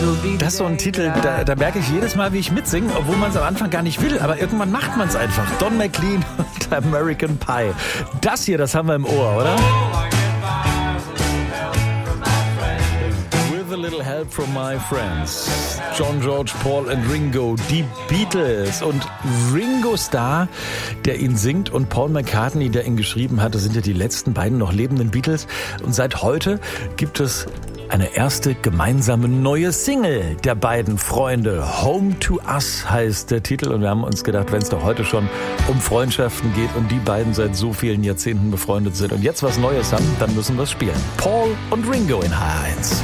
Das ist so ein Titel, da merke ich jedes Mal, wie ich mitsinge, obwohl man es am Anfang gar nicht will. Aber irgendwann macht man es einfach. Don McLean und American Pie. Das hier, das haben wir im Ohr, oder? With a little help from my friends. John, George, Paul und Ringo, die Beatles. Und Ringo Starr, der ihn singt, und Paul McCartney, der ihn geschrieben hat, das sind ja die letzten beiden noch lebenden Beatles. Und seit heute gibt es eine erste gemeinsame neue Single der beiden Freunde. Home to Us heißt der Titel. Und wir haben uns gedacht, wenn es doch heute schon um Freundschaften geht und die beiden seit so vielen Jahrzehnten befreundet sind und jetzt was Neues haben, dann müssen wir es spielen. Paul und Ringo in HR1.